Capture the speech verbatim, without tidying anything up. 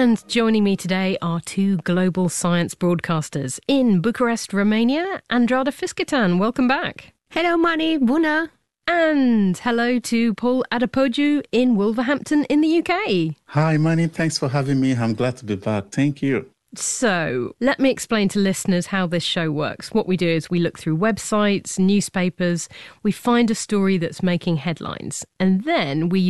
And joining me today are two global science broadcasters in Bucharest, Romania. Andrada Fiskertan, welcome back. Hello, Mani. Bună. And hello to Paul Adepoju in Wolverhampton in the U K. Hi, Mani. Thanks for having me. I'm glad to be back. Thank you. So, let me explain to listeners how this show works. What we do is we look through websites, newspapers, we find a story that's making headlines, and then we